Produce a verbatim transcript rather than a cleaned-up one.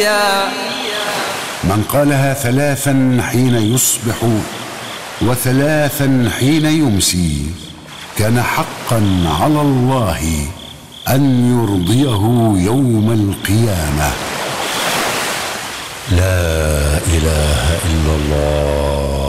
عليا. من قالها ثلاثا حين يصبح وثلاثا حين يمسي كان حقا على الله أن يرضيه يوم القيامة. لا إله إلا الله